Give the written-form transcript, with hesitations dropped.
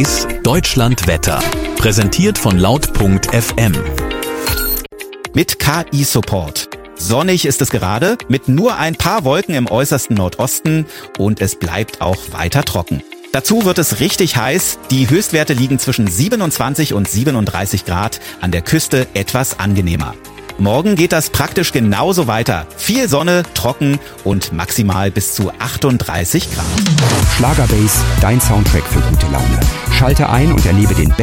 Deutschlandwetter. Präsentiert von Laut.fm. Mit KI-Support. Sonnig ist es gerade, mit nur ein paar Wolken im äußersten Nordosten und es bleibt auch weiter trocken. Dazu wird es richtig heiß. Die Höchstwerte liegen zwischen 27 und 37 Grad, an der Küste etwas angenehmer. Morgen geht das praktisch genauso weiter. Viel Sonne, trocken und maximal bis zu 38 Grad. Schlagerbase, dein Soundtrack für gute Laune. Schalte ein und erlebe den